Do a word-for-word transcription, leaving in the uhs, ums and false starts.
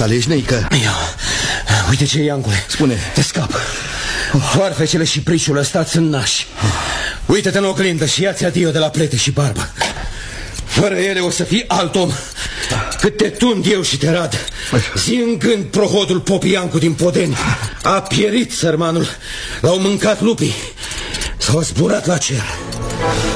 înțelegi, neică? Ia, uite ce, Iancule. Spune. Te scap. Foarfecele și priciul ăsta sunt nași. Uită-te în oglindă și ia-ți adio de la plete și barbă. Fără ele o să fii alt om. Cât te tund eu și te rad. Zi în gând prohodul Popiancu din Podeni. A pierit sărmanul. L-au mâncat lupii. S-au zburat la cer.